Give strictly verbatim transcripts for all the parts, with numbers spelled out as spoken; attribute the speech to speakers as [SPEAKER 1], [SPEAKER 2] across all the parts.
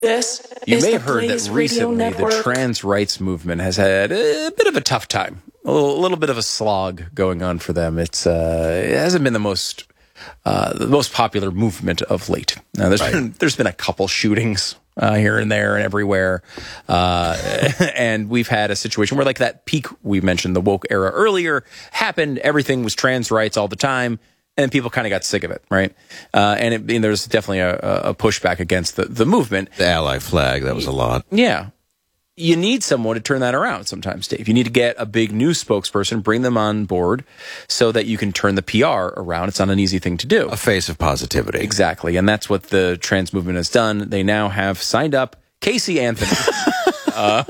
[SPEAKER 1] This
[SPEAKER 2] you
[SPEAKER 1] is
[SPEAKER 2] may
[SPEAKER 1] the
[SPEAKER 2] have heard that
[SPEAKER 1] Blaze Radio
[SPEAKER 2] recently the
[SPEAKER 1] Network.
[SPEAKER 2] trans rights movement has had a bit of a tough time, a little, a little bit of a slog going on for them. It's uh, it hasn't been the most uh, the most popular movement of late. Now, there's
[SPEAKER 3] Right.
[SPEAKER 2] been, there's been a couple shootings uh, here and there and everywhere, uh, and we've had a situation where, like that peak we mentioned, the woke era earlier, happened. Everything was trans rights all the time. And people kind of got sick of it, right? Uh, and, it, and there's definitely a, a pushback against the, the movement.
[SPEAKER 3] The ally flag, that was a lot.
[SPEAKER 2] Yeah. You need someone to turn that around sometimes, Dave. You need to get a big news spokesperson, bring them on board so that you can turn the P R around. It's not an easy thing to do.
[SPEAKER 3] A face of positivity.
[SPEAKER 2] Exactly. And that's what the trans movement has done. They now have signed up Casey Anthony. uh,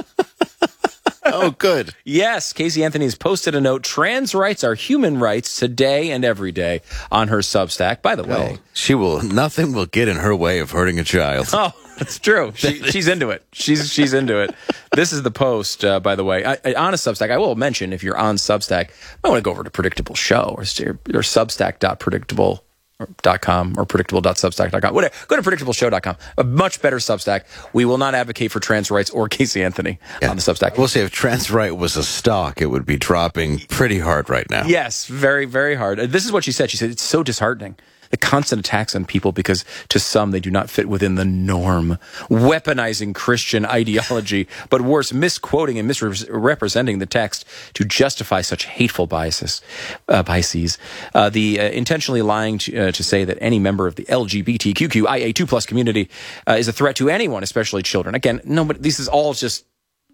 [SPEAKER 3] Oh, good.
[SPEAKER 2] Yes, Casey Anthony has posted a note. Trans rights are human rights today and every day on her Substack. By the way,
[SPEAKER 3] Well, she will, nothing will get in her way of hurting a child.
[SPEAKER 2] oh, it's true. She, she's into it. She's she's into it. This is the post, uh, by the way. I, I, on a Substack, I will mention, if you're on Substack, I want to go over to Predictable Show or, or substack dot predictable dot com or predictable dot substack dot com. Whatever. Go to predictable show dot com. A much better Substack. We will not advocate for trans rights or Casey Anthony
[SPEAKER 3] Yeah.
[SPEAKER 2] on the Substack.
[SPEAKER 3] We'll say if trans right was a stock, it would be dropping pretty hard right now.
[SPEAKER 2] Yes, very, very hard. Uh, This is what she said. She said, it's so disheartening. The constant attacks on people because to some they do not fit within the norm. Weaponizing Christian ideology, but worse, misquoting and misrepresenting the text to justify such hateful biases. Uh, biases. Uh, the uh, intentionally lying to, uh, to say that any member of the L G B T Q Q I A two plus community uh, is a threat to anyone, especially children. Again, no, but this is all just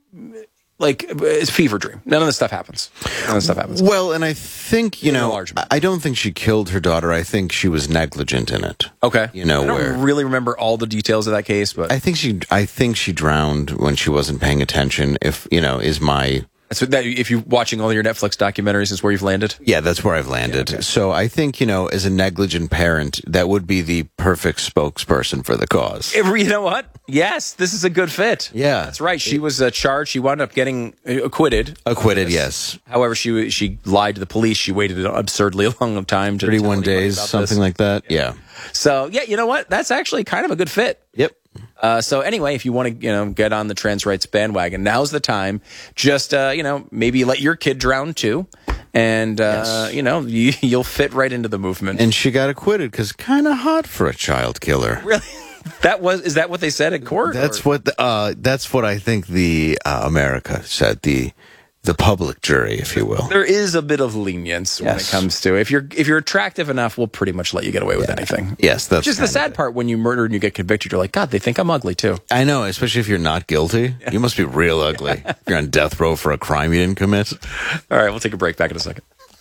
[SPEAKER 2] like it's a fever dream. None of this stuff happens. None of this stuff happens.
[SPEAKER 3] Well, and I think, you
[SPEAKER 2] In a
[SPEAKER 3] know,
[SPEAKER 2] large amount.
[SPEAKER 3] I don't think she killed her daughter. I think she was negligent in it.
[SPEAKER 2] Okay.
[SPEAKER 3] You know,
[SPEAKER 2] I don't
[SPEAKER 3] where
[SPEAKER 2] really remember all the details of that case, but
[SPEAKER 3] I think she I think she drowned when she wasn't paying attention. If, you know, is my
[SPEAKER 2] that's what that, if you're watching all your Netflix documentaries, is where you've landed.
[SPEAKER 3] Yeah, that's where I've landed.
[SPEAKER 2] Yeah, okay.
[SPEAKER 3] So I think, you know, as a negligent parent, that would be the perfect spokesperson for the cause.
[SPEAKER 2] Eh, You know what? Yes, this is a good fit.
[SPEAKER 3] Yeah.
[SPEAKER 2] That's right. She was uh, charged. She wound up getting uh, acquitted.
[SPEAKER 3] Acquitted, yes.
[SPEAKER 2] However, she she lied to the police. She waited an absurdly long time to
[SPEAKER 3] thirty-one
[SPEAKER 2] tell anybody
[SPEAKER 3] days,
[SPEAKER 2] about
[SPEAKER 3] something
[SPEAKER 2] this.
[SPEAKER 3] like that. Yeah.
[SPEAKER 2] So yeah, you know what? That's actually kind of a good fit.
[SPEAKER 3] Yep.
[SPEAKER 2] Uh, so anyway, if you want to, you know, get on the trans rights bandwagon, now's the time. Just, uh, you know, maybe let your kid drown too, and uh,
[SPEAKER 3] Yes.
[SPEAKER 2] you know, you, you'll fit right into the movement.
[SPEAKER 3] And she got acquitted because kind of hot for a child killer.
[SPEAKER 2] Really, that was is that what they said in court?
[SPEAKER 3] That's
[SPEAKER 2] or-
[SPEAKER 3] what the, uh, that's what I think the uh, America said, the the public jury, if you will.
[SPEAKER 2] There is a bit of lenience when it
[SPEAKER 3] Yes.
[SPEAKER 2] comes to if you're if you're attractive enough, we'll pretty much let you get away with anything.
[SPEAKER 3] Yes, that's
[SPEAKER 2] Just the
[SPEAKER 3] kind of
[SPEAKER 2] sad
[SPEAKER 3] it.
[SPEAKER 2] part when you murder and you get convicted, you're like, God, they think I'm ugly too.
[SPEAKER 3] I know, especially if you're not guilty. You must be real ugly. If you're on death row for a crime you didn't commit.
[SPEAKER 2] All right, we'll take a break. Back in a second.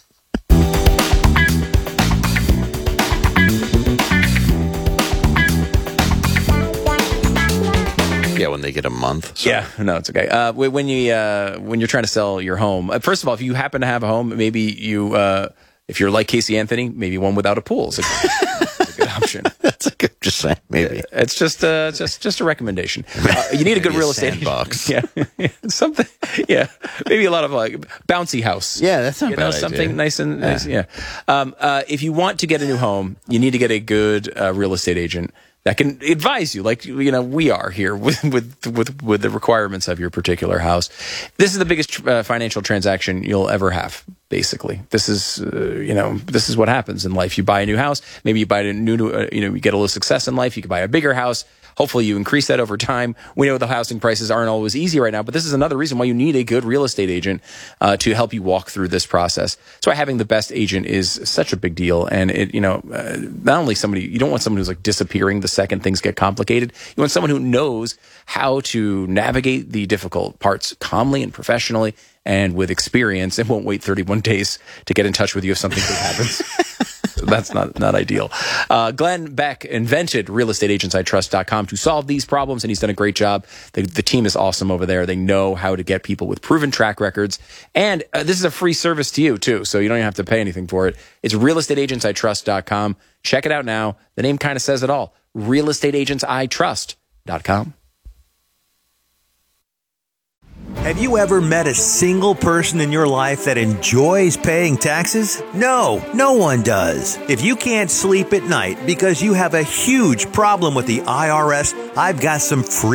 [SPEAKER 3] Yeah, when they get a month. So.
[SPEAKER 2] Yeah, no, it's okay. Uh, wh- when you uh, when you're trying to sell your home, uh, first of all, if you happen to have a home, maybe you uh, if you're like Casey Anthony, maybe one without a pool is a good, is a good option.
[SPEAKER 3] That's a good, just saying, maybe.
[SPEAKER 2] It's just uh, just just a recommendation. Uh, you need a good
[SPEAKER 3] Maybe a
[SPEAKER 2] real estate
[SPEAKER 3] sandbox.
[SPEAKER 2] agent. Yeah, something. Yeah, maybe a lot of like bouncy house.
[SPEAKER 3] Yeah, that's not
[SPEAKER 2] you
[SPEAKER 3] a
[SPEAKER 2] know,
[SPEAKER 3] bad
[SPEAKER 2] something
[SPEAKER 3] idea.
[SPEAKER 2] nice and nice. Yeah. Um, uh, if you want to get a new home, you need to get a good uh, real estate agent that can advise you, like you know we are here with with with, with the requirements of your particular house. This is the biggest uh, financial transaction you'll ever have. Basically, this is uh, you know this is what happens in life. You buy a new house, maybe you buy a new uh, you know you get a little success in life. You can buy a bigger house. Hopefully you increase that over time. We know the housing prices aren't always easy right now, but this is another reason why you need a good real estate agent uh, to help you walk through this process. So having the best agent is such a big deal. And it, you know, uh, not only somebody, you don't want someone who's like disappearing the second things get complicated. You want someone who knows how to navigate the difficult parts calmly and professionally and with experience and won't wait thirty-one days to get in touch with you if something big happens. That's not, not ideal. Uh, Glenn Beck invented real estate agents I trust dot com to solve these problems, and he's done a great job. The, the team is awesome over there. They know how to get people with proven track records. And uh, this is a free service to you, too, so you don't even have to pay anything for it. It's real estate agents I trust dot com. Check it out now. The name kind of says it all. real estate agents I trust dot com.
[SPEAKER 1] Have you ever met a single person in your life that enjoys paying taxes? No, no one does. If you can't sleep at night because you have a huge problem with the I R S, I've got some free